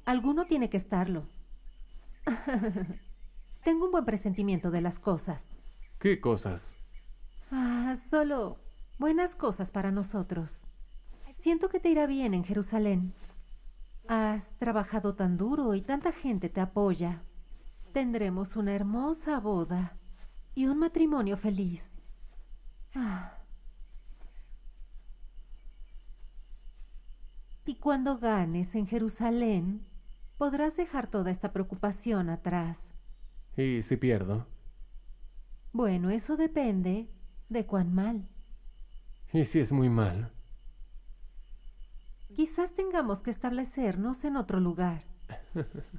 Alguno tiene que estarlo. Tengo un buen presentimiento de las cosas. ¿Qué cosas? Solo buenas cosas para nosotros. Siento que te irá bien en Jerusalén. Has trabajado tan duro y tanta gente te apoya. Tendremos una hermosa boda y un matrimonio feliz. Y cuando ganes en Jerusalén, podrás dejar toda esta preocupación atrás. ¿Y si pierdo? Bueno, eso depende de cuán mal. ¿Y si es muy mal? Quizás tengamos que establecernos en otro lugar.